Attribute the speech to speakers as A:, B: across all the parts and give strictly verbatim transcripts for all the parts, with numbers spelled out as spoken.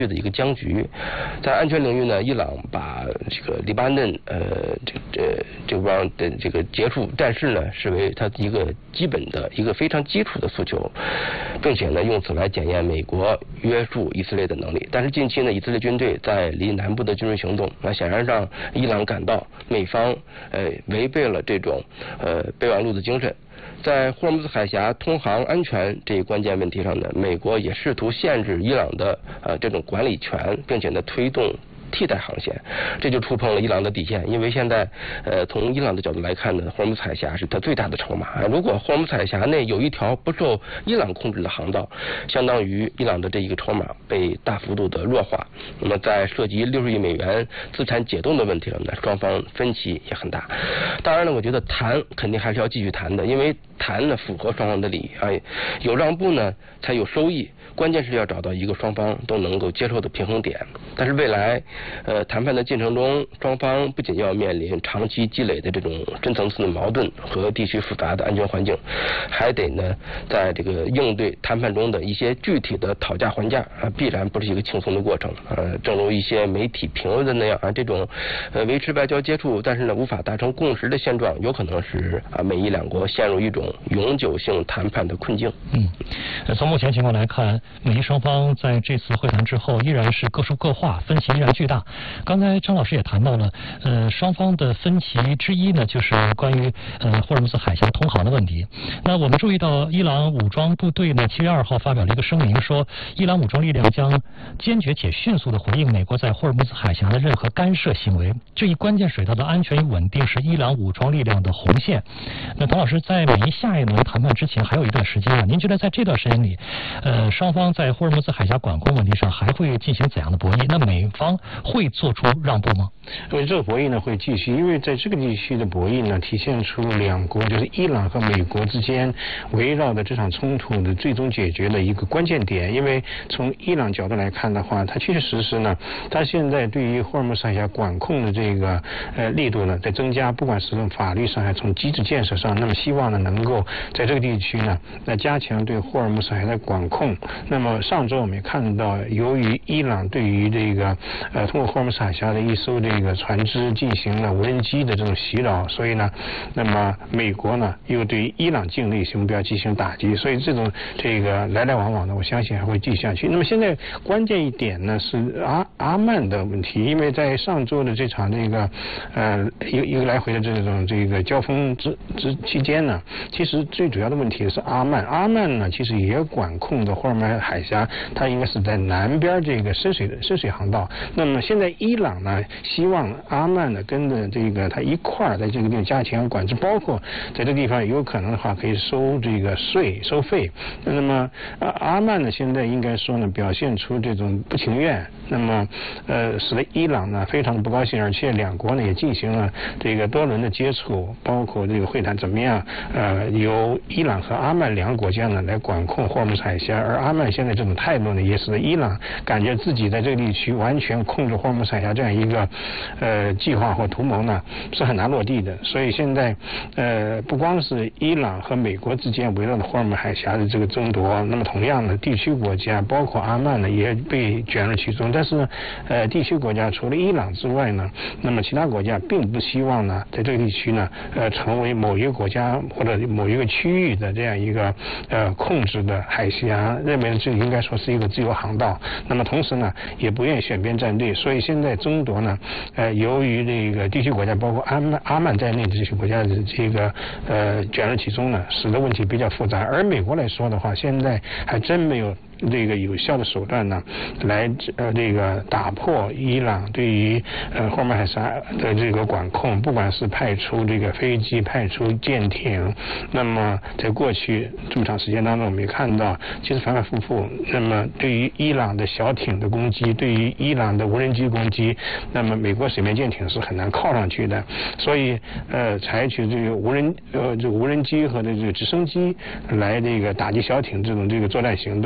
A: 的一个僵局。在安全领域呢，伊朗把这个黎巴嫩呃这这这帮的这个结束战事呢，视为它一个基本的一个非常基础的诉求，并且呢用此来检验美国约束以色列的能力。但是近期呢，以色列军队在离南部的军事行动，那显然让伊朗感到美方呃违背了这种呃备忘录的精神。在霍尔木兹海峡通航安全这一关键问题上呢，美国也试图限制伊朗的呃这种管理权，并且呢推动替代航线，这就触碰了伊朗的底线。因为现在呃从伊朗的角度来看呢，霍尔木兹海峡是它最大的筹码。如果霍尔木兹海峡内有一条不受伊朗控制的航道，相当于伊朗的这一个筹码被大幅度的弱化。那么在涉及六十亿美元资产解冻的问题上呢，双方分歧也很大。当然呢，我觉得谈肯定还是要继续谈的，因为谈呢符合双方的利益，哎，有让步呢才有收益。关键是要找到一个双方都能够接受的平衡点。但是未来呃谈判的进程中，双方不仅要面临长期积累的这种深层次的矛盾和地区复杂的安全环境，还得呢在这个应对谈判中的一些具体的讨价还价啊，必然不是一个轻松的过程。呃，正如一些媒体评论的那样啊，这种呃维持外交接触，但是呢无法达成共识的现状，有可能是啊美伊两国陷入一种永久性谈判的困境。
B: 嗯，从目前情况来看，美伊双方在这次会谈之后依然是各说各话，分歧依然巨大。刚才张老师也谈到了，呃，双方的分歧之一呢，就是关于呃霍尔木兹海峡通航的问题。那我们注意到，伊朗武装部队呢，七月二号发表了一个声明，说伊朗武装力量将坚决且迅速地回应美国在霍尔木兹海峡的任何干涉行为。这一关键水道的安全与稳定是伊朗武装力量的红线。那童老师，在美伊下一轮谈判之前还有一段时间啊，您觉得在这段时间里，呃，双方在霍尔木兹海峡管控问题上还会进行怎样的博弈？那美方会做出让步吗？
C: 因为这个博弈呢会继续，因为在这个地区的博弈呢，体现出两国就是伊朗和美国之间围绕的这场冲突的最终解决的一个关键点。因为从伊朗角度来看的话，它确确实实呢，它现在对于霍尔木兹海峡管控的这个呃力度呢在增加，不管是从法律上还是从机制建设上，那么希望呢能够在这个地区呢来加强对霍尔木兹海峡的管控。那么上周我们也看到，由于伊朗对于这个呃通过霍尔木兹海峡的一艘这个船只进行了无人机的这种袭扰，所以呢，那么美国呢又对于伊朗境内目标进行打击，所以这种这个来来往往的，我相信还会继续下去。那么现在关键一点呢是阿阿曼的问题，因为在上周的这场这个呃一个一个来回的这种这个交锋之之期间呢，其实最主要的问题是阿曼，阿曼呢其实也管控的霍尔木兹海峡，它应该是在南边这个深水深水航道。那么现在伊朗呢希望阿曼呢跟着这个它一块儿在这个地方加强管制，包括在这个地方有可能的话可以收这个税收费。那么阿曼呢现在应该说呢表现出这种不情愿，那么呃使得伊朗呢非常的不高兴，而且两国呢也进行了这个多轮的接触，包括这个会谈怎么样呃由伊朗和阿曼两个国家呢来管控霍尔木兹海峡，而阿曼现在这种态度呢也使得伊朗感觉自己在这个地区完全控制霍尔木兹海峡这样一个呃计划或图谋呢是很难落地的。所以现在呃不光是伊朗和美国之间围绕着霍尔木兹海峡的这个争夺，那么同样的地区国家包括阿曼呢也被卷入其中。但是呃地区国家除了伊朗之外呢，那么其他国家并不希望呢在这个地区呢呃成为某一个国家或者某一个区域的这样一个呃控制的海峡，认为这应该说是一个自由航道。那么同时呢也不愿意选边站队，所以现在争夺呢呃由于这个地区国家包括阿曼阿曼在内的这些国家的这个呃卷入其中呢，使得问题比较复杂。而美国来说的话，现在还真没有这个有效的手段呢，来呃这个打破伊朗对于呃霍尔木兹海峡的这个管控，不管是派出这个飞机、派出舰艇，那么在过去这么长时间当中，我们也看到，其实反反复复，那么对于伊朗的小艇的攻击，对于伊朗的无人机攻击，那么美国水面舰艇是很难靠上去的，所以呃采取这个无人呃这个无人机和这个直升机来这个打击小艇这种这个作战行动，效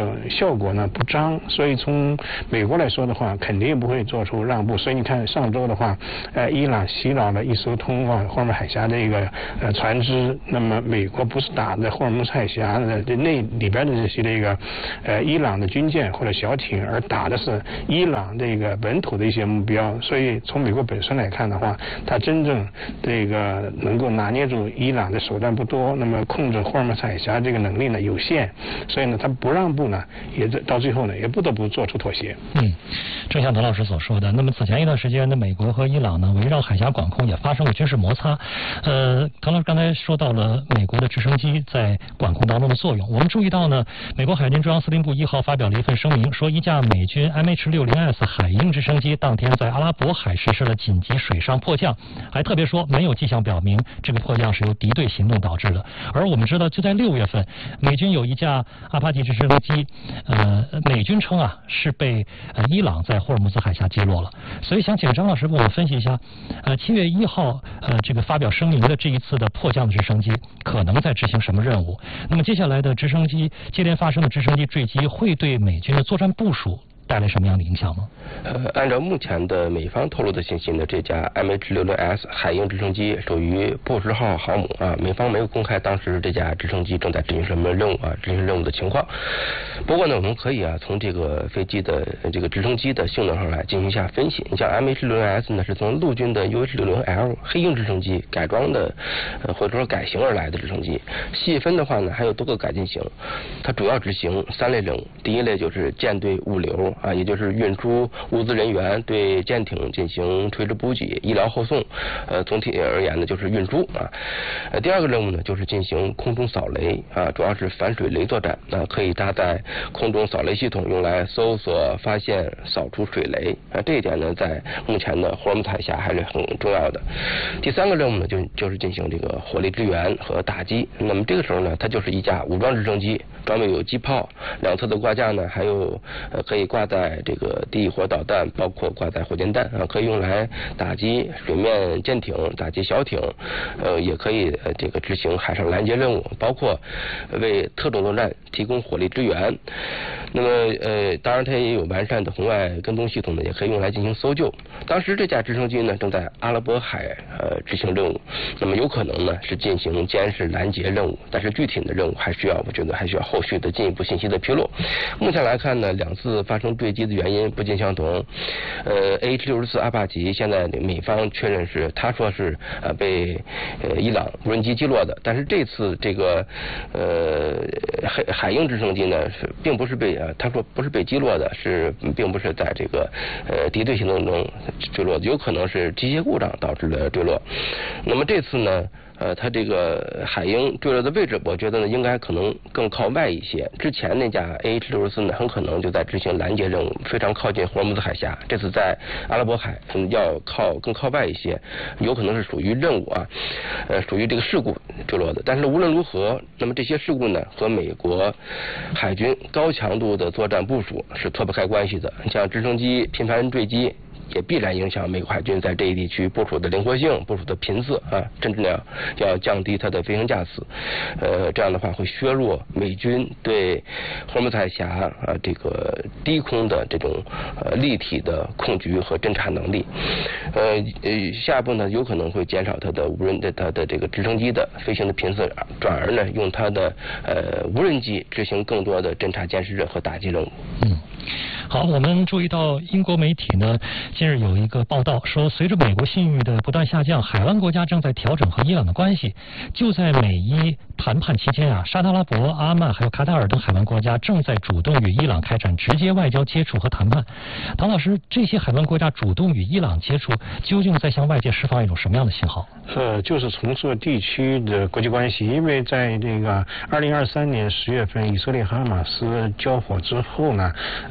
C: 效果呢不彰，所以从美国来说的话，肯定不会做出让步。所以你看上周的话，呃，伊朗袭扰了一艘通往霍尔木海峡的一个呃船只，那么美国不是打在霍尔木海峡的那里边的这些这个呃伊朗的军舰或者小艇，而打的是伊朗这个本土的一些目标。所以从美国本身来看的话，它真正这个能够拿捏住伊朗的手段不多，那么控制霍尔木海峡这个能力呢有限，所以呢，他不让步呢，也到最后呢，也不得不做出妥协。
B: 嗯，正像滕老师所说的，那么此前一段时间呢，美国和伊朗呢围绕海峡管控也发生了军事摩擦。呃，滕老师刚才说到了美国的直升机在管控当中的作用，我们注意到呢，美国海军中央司令部一号发表了一份声明，说一架美军 M H 六十 S 海鹰直升机当天在阿拉伯海实施了紧急水上迫降，还特别说没有迹象表明这个迫降是由敌对行动导致的。而我们知道，就在六月份，美军有一架阿帕奇直升机，呃，美军称啊是被呃伊朗在霍尔木兹海峡击落了。所以想请张老师为我们分析一下，呃，七月一号呃这个发表声明的这一次的迫降的直升机可能在执行什么任务？那么接下来的直升机接连发生的直升机坠机会对美军的作战部署带来什么样的影响吗？
A: 呃，按照目前的美方透露的信息呢，这架 M H 六十 S 海鹰直升机属于布什号航母啊，美方没有公开当时这架直升机正在执行什么任务啊，执行任务的情况。不过呢，我们可以啊从这个飞机的这个直升机的性能上来进行一下分析。你像 M H 六十 S 呢，是从陆军的 U H 六十 L 黑鹰直升机改装的，呃或者说改型而来的直升机。细分的话呢，还有多个改进型，它主要执行三类任务。第一类就是舰队物流啊，也就是运输物资人员，对舰艇进行垂直补给、医疗后送。呃，总体而言呢，就是运输啊。呃，第二个任务呢，就是进行空中扫雷啊，主要是反水雷作战啊，可以搭载空中扫雷系统，用来搜索、发现、扫除水雷啊。这一点呢，在目前的霍尔木兹海峡还是很重要的。第三个任务呢，就就是进行这个火力支援和打击。那么这个时候呢，它就是一架武装直升机，装备有机炮，两侧的挂架呢，还有呃可以挂在这个地火导弹，包括挂载火箭弹啊，可以用来打击水面舰艇、打击小艇，呃，也可以呃这个执行海上拦截任务，包括为特种作战提供火力支援。那么呃，当然它也有完善的红外跟踪系统呢，也可以用来进行搜救。当时这架直升机呢正在阿拉伯海呃执行任务，那么有可能呢是进行监视拦截任务，但是具体的任务还需要，我觉得还需要后续的进一步信息的披露。目前来看呢，两次发生坠机的原因不尽相同。呃 ，A H 六十四阿帕奇现在美方确认是他说是呃被呃伊朗无人机击落的，但是这次这个呃海海鹰直升机呢是并不是被呃他说不是被击落的，是并不是在这个呃敌对行动中坠落的，有可能是机械故障导致的坠落。那么这次呢？呃，它这个海鹰坠落的位置，我觉得呢，应该可能更靠外一些。之前那架 A H 六十四呢，很可能就在执行拦截任务，非常靠近霍尔木兹海峡。这次在阿拉伯海，嗯，要靠更靠外一些，有可能是属于任务啊，呃，属于这个事故坠落的。但是无论如何，那么这些事故呢，和美国海军高强度的作战部署是脱不开关系的。像直升机频繁坠机，也必然影响美国海军在这一地区部署的灵活性、部署的频次啊，甚至呢要降低它的飞行架次。呃，这样的话会削弱美军对霍尔木兹海峡啊这个低空的这种呃立体的控局和侦察能力。呃呃，下一步呢有可能会减少它的无人的它的这个直升机的飞行的频次，转而呢用它的呃无人机执行更多的侦察监视和打击任务。
B: 嗯。好，我们注意到英国媒体呢，近日有一个报道说，随着美国信誉的不断下降，海湾国家正在调整和伊朗的关系。就在美伊谈判期间啊，沙特阿拉伯、阿曼还有卡塔尔等海湾国家正在主动与伊朗开展直接外交接触和谈判。唐老师，这些海湾国家主动与伊朗接触，究竟在向外界释放一种什么样的信号？
C: 呃，就是重塑地区的国际关系，因为在这个二零二三年十月份以色列和哈马斯交火之后呢，呃，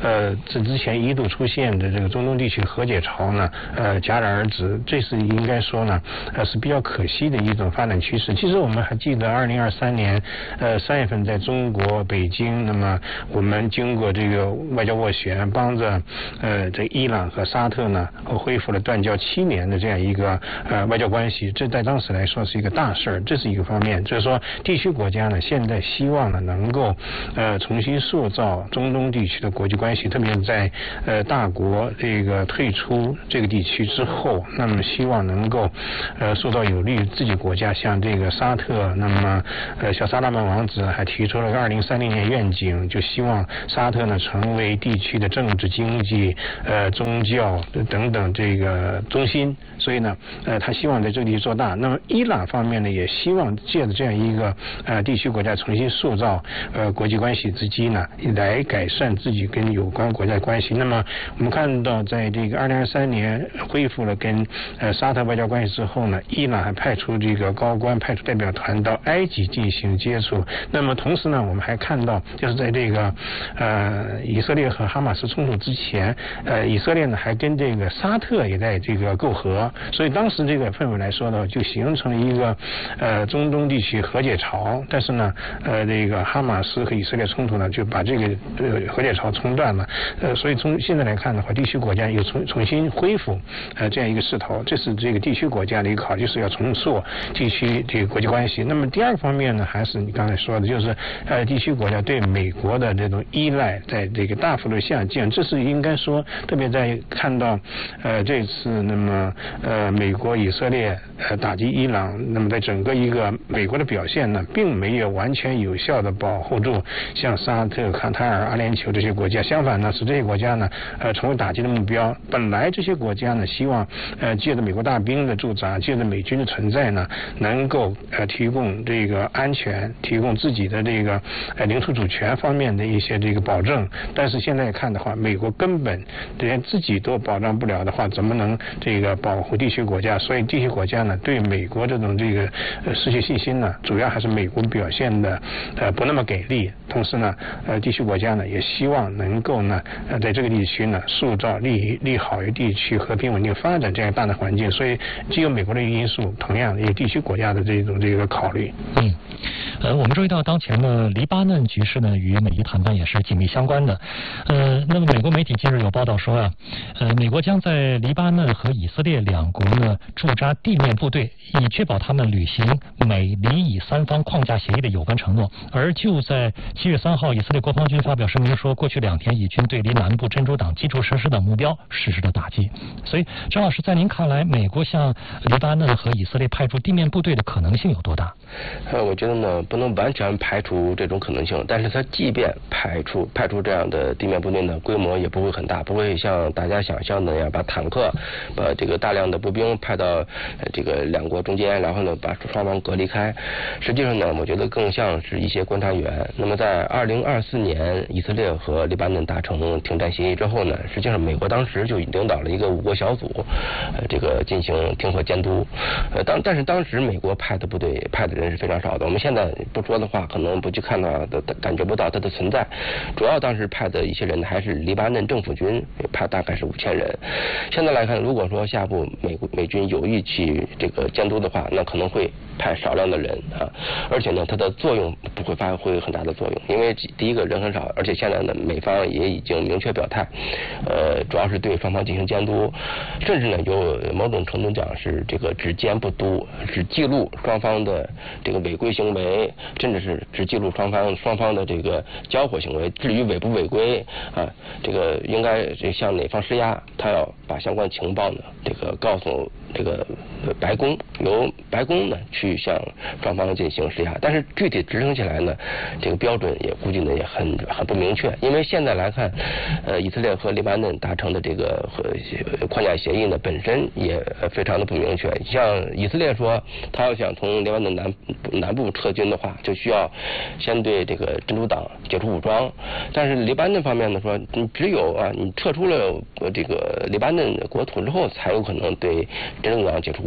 C: 这之前一度出现的这个中东地区和解潮呢，呃，戛然而止，这是应该说呢，呃，是比较可惜的一种发展趋势。其实我们还记得二零二三年，呃，三月份在中国北京，那么我们经过这个外交斡旋，帮着呃这伊朗和沙特呢恢复了断交七年的这样一个呃外交关系，这在当时来说是一个大事儿，这是一个方面。就是说，地区国家呢现在希望呢能够呃重新塑造中东地区的国际关系，特别是在呃大国这个退出这个地区之后，那么希望能够呃塑造有利于自己国家，像这个沙特，那么呃小萨拉曼王子还提出了个二零三零年愿景，就希望沙特呢成为地区的政治、经济、呃宗教等等这个中心，所以呢呃他希望在这个地区做大。那么伊朗方面呢也希望借着这样一个呃地区国家重新塑造呃国际关系之机呢，来改善自己跟有关国家的关系。那么我们看到在这个二零二三年恢复了跟呃沙特外交关系之后呢，伊朗还派出这个高官派出代表团到埃及进行接触。那么同时呢我们还看到就是在这个呃以色列和哈马斯冲突之前，呃以色列呢还跟这个沙特也在这个媾和，所以当时这个氛围来说呢就形成了一个呃中东地区和解潮。但是呢呃这个哈马斯和以色列冲突呢就把这个呃和解潮冲断了，呃所以从现在来看的话，地区国家又重重新恢复呃这样一个势头，这是这个地区国家的一个考虑，是要重塑地区这个国际关系。那么第二个方面呢，还是你刚才说的，就是呃地区国家对美国的这种依赖在这个大幅度下降，这是应该说特别在看到呃这次那么呃美国以色列呃打击伊朗，那么在整个一个美国的表现呢，并没有完全有效的保护住像沙特、卡塔尔、阿联酋这些国家，相反呢使这些国家呢呃成为打击的目标。本来这些国家呢希望呃借着美国大兵的驻扎，借着美军的存在呢，能够呃提供这个安全，提供自己的这个呃领土主权方面的一些这个保证。但是现在看的话，美国根本连自己都保障不了的话，怎么能这个保护地区国家？所以地区国家呢对美国这种这个呃失去信心呢，主要还是美国表现的呃不那么给力。同时呢呃地区国家呢也希望能够呢呃在这个地区呢塑造利利好于地区和平稳定发展这样大的环境。所以既有美国的因素，同样也有地区国家的这种这个考虑。
B: 嗯，呃，我们注意到当前的黎巴嫩局势呢，与美伊谈判也是紧密相关的。呃，那么美国媒体近日有报道说啊，呃，美国将在黎巴嫩和以色列两国呢驻扎地面部队，以确保他们履行美黎以三方框架协议的有关承诺。而就在七月三号，以色列国防军发表声明说，过去两天以军对离南部真主党基础设施等目标实施了打击。所以，张老师，在您看来，美国向黎巴嫩和以色列派出地面部队的可能性有多大？
A: 呃，我觉得呢，不能完全排除这种可能性，但是它即便排除派出这样的地面部队呢，规模也不会很大，不会像大家想象的那样把坦克、把这个大量的步兵派到呃这个两国中间，然后呢把双方隔离开。实际上呢，我觉得更像是一些观察员。那么在二零二四年以色列和黎巴嫩达成停战协议之后呢，实际上美国当时就领导了一个五国小组，呃这个进行停火监督。呃当但是当时美国派的部队派的人是非常少的，我们现在不说的话，可能不去看到的感觉不到它的存在。主要当时派的一些人还是黎巴嫩政府军，派大概是五千人。现在来看，如果说下步美美军有意去这个监督的话，那可能会派少量的人啊，而且呢，它的作用不会发挥很大的作用，因为第一个人很少，而且现在呢，美方也已经明确表态，呃，主要是对双方进行监督，甚至呢，有某种程度讲是这个只监不督，只记录双方的这个违规行为，甚至是只记录双方双方的这个交火行为。至于违不违规啊，这个应该向哪方施压，他要把相关情报呢，这个告诉这个白宫，由白宫呢去向双方进行施压。但是具体执行起来呢，这个标准也估计呢也很很不明确，因为现在来看，呃，以色列和黎巴嫩达成的这个和框架协议呢本身也非常的不明确。像以色列说，他要想从黎巴嫩南南部撤军的话，就需要先对这个真主党解除武装。但是黎巴嫩方面呢说，你只有啊你撤出了这个黎巴嫩国土之后，才有可能对真主党解除武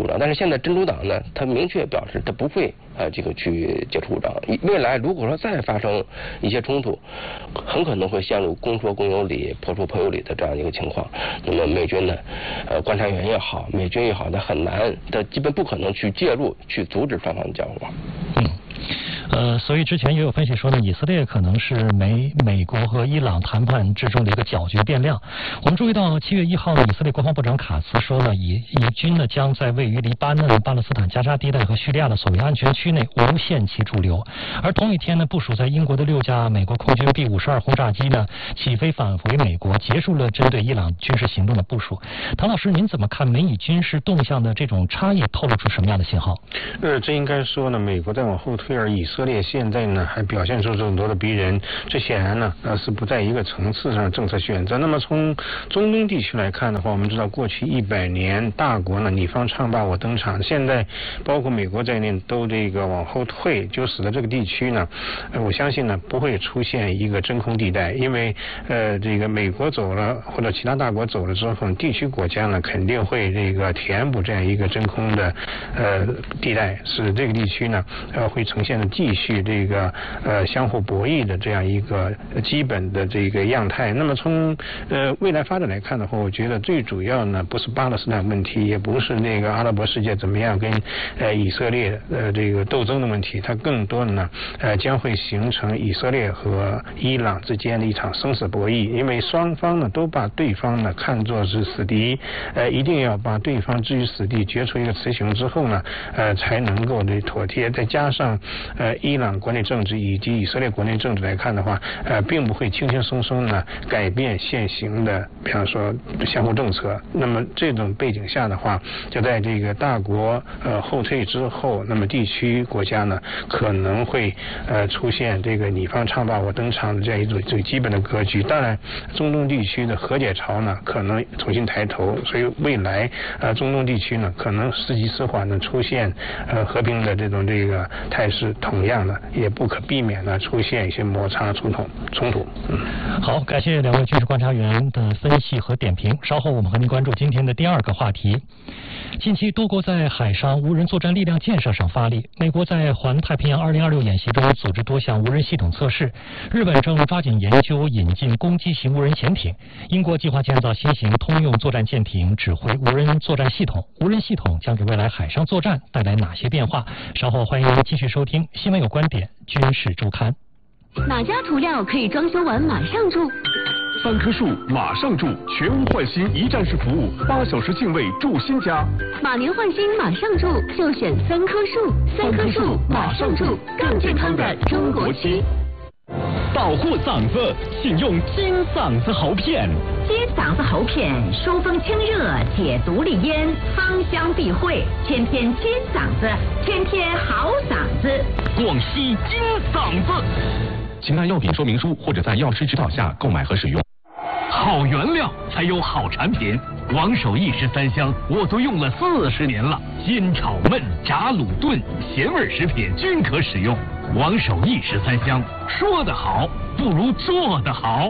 A: 武装。但是现在真主党呢，他明确表示他不会呃这个去解除武装。未来如果说再发生一些冲突，很可能会陷入公说公有理，婆说婆有理的这样一个情况。那么美军呢，呃观察员也好，美军也好，他很难，他基本不可能去介入去阻止双方的交火。
B: 嗯。呃，所以之前也有分析说呢，以色列可能是美美国和伊朗谈判之中的一个搅局变量。我们注意到七月一号呢，以色列国防部长卡茨说了，以以军呢将在位于黎巴嫩、巴勒斯坦加沙地带和叙利亚的所谓安全区内无限期驻留。而同一天呢，部署在英国的六架美国空军 B 五十二轰炸机呢起飞返回美国，结束了针对伊朗军事行动的部署。唐老师，您怎么看美以军事动向的这种差异，透露出什么样的信号？
C: 呃，这应该说呢，美国在往后退，而以色列现在呢还表现出这么多的逼人，这显然呢呃是不在一个层次上政策选择。那么从中东地区来看的话，我们知道过去一百年大国呢你方唱罢我登场，现在包括美国在内都这个往后退，就使得这个地区呢，呃我相信呢不会出现一个真空地带，因为呃这个美国走了或者其他大国走了之后，地区国家呢肯定会这个填补这样一个真空的呃地带，使这个地区呢呃会呈现的继续这个呃相互博弈的这样一个基本的这个样态。那么从呃未来发展来看的话，我觉得最主要呢不是巴勒斯坦问题，也不是那个阿拉伯世界怎么样跟呃以色列呃这个斗争的问题，它更多的呢呃将会形成以色列和伊朗之间的一场生死博弈，因为双方呢都把对方呢看作是死敌，呃一定要把对方置于死地，决出一个雌雄之后呢呃才能够的妥帖。再加上呃伊朗国内政治以及以色列国内政治来看的话，呃并不会轻轻松松呢改变现行的比方说相互政策。那么这种背景下的话，就在这个大国呃后退之后，那么地区国家呢可能会呃出现这个你方唱罢我登场的这样一种最基本的格局。当然中东地区的和解潮呢可能重新抬头，所以未来呃中东地区呢可能时急时缓的出现呃和平的这种这个态势，同样的也不可避免的出现一些摩擦冲突冲突。嗯，
B: 好，感谢两位军事观察员的分析和点评。稍后我们和您关注今天的第二个话题。近期多国在海上无人作战力量建设上发力，美国在环太平洋二零二六演习中组织多项无人系统测试，日本正抓紧研究引进攻击型无人潜艇，英国计划建造新型通用作战舰艇指挥无人作战系统。无人系统将给未来海上作战带来哪些变化？稍后欢迎您继续收听《新闻有观点》军事周刊。
D: 哪家涂料可以装修完马上住？
E: 三棵树马上住，全屋换新一站式服务，八小时净位住新家。
D: 马年换新马上住，就选三棵树。三棵树马上住，更健康的中国区。
E: 保护嗓子，请用金嗓子喉片。
D: 金嗓子喉片，疏风清热，解毒利咽，芳香避秽，天天金嗓子，天天好嗓子。
E: 广西金嗓子。请按药品说明书或者在药师指导下购买和使用。好原料才有好产品，王守义十三香我都用了四十年了，煎炒焖炸卤炖咸味食品均可使用。王守义十三香，说得好不如做得好。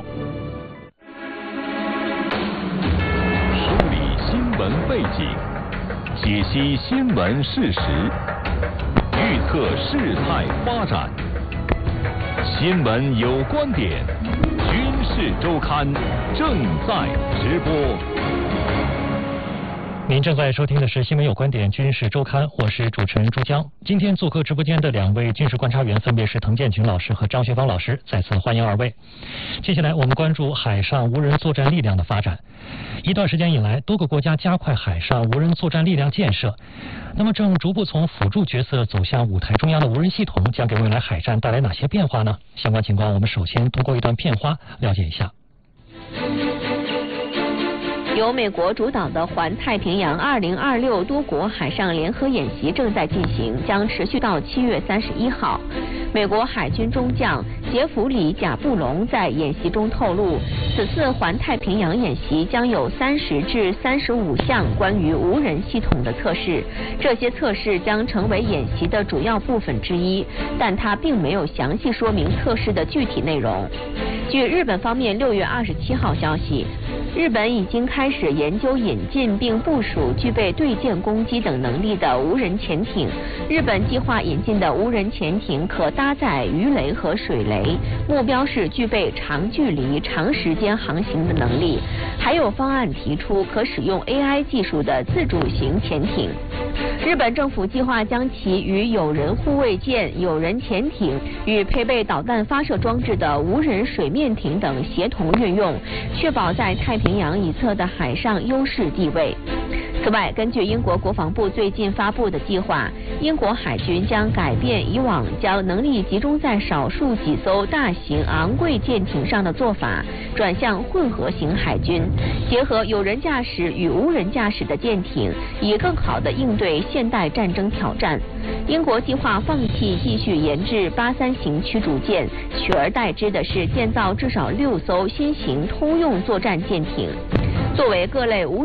E: 梳理新闻背景，解析新闻事实，预测事态发展。新闻有观点，军事周刊正在直播。
B: 您正在收听的是《新闻有观点》军事周刊，我是主持人朱江。今天做客直播间的两位军事观察员分别是滕建群老师和张学芳老师，再次欢迎二位。接下来我们关注海上无人作战力量的发展。一段时间以来，多个国家加快海上无人作战力量建设。那么，正逐步从辅助角色走向舞台中央的无人系统，将给未来海战带来哪些变化呢？相关情况，我们首先通过一段片花了解一下。
D: 由美国主导的环太平洋二零二六多国海上联合演习正在进行，将持续到七月三十一号。美国海军中将杰弗里·贾布隆在演习中透露，此次环太平洋演习将有三十至三十五项关于无人系统的测试，这些测试将成为演习的主要部分之一，但他并没有详细说明测试的具体内容。据日本方面六月二十七号消息， 日本已经开始研究引进并部署具备对舰攻击等能力的无人潜艇。日本计划引进的无人潜艇可搭载鱼雷和水雷，目标是具备长距离、长时间航行的能力。还有方案提出可使用 A I 技术的自主型潜艇。日本政府计划将其与有人护卫舰、有人潜艇与配备导弹发射装置的无人水面艇等协同运用，确保在太平洋一侧的海上优势地位。此外，根据英国国防部最近发布的计划，英国海军将改变以往将能力集中在少数几艘大型昂贵舰艇上的做法，转向混合型海军，结合有人驾驶与无人驾驶的舰艇，以更好地应对现代战争挑战。英国计划放弃继续研制八三型驱逐舰，取而代之的是建造至少六艘新型通用作战舰艇。作为各类无